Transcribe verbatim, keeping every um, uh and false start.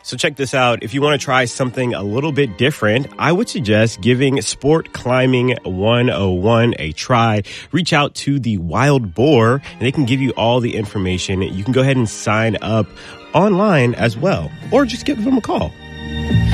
So check this out. If you want to try something a little bit different, I would suggest giving Sport Climbing one oh one a try. Reach out to the Wild Boar, and they can give you all the information. You can go ahead and sign up online as well, or just give them a call.